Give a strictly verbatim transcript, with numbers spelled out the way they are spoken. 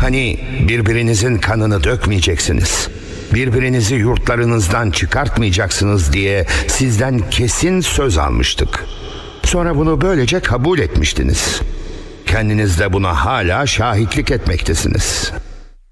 Hani birbirinizin kanını dökmeyeceksiniz, birbirinizi yurtlarınızdan çıkartmayacaksınız diye sizden kesin söz almıştık. Sonra bunu böylece kabul etmiştiniz. Kendiniz de buna hala şahitlik etmektesiniz.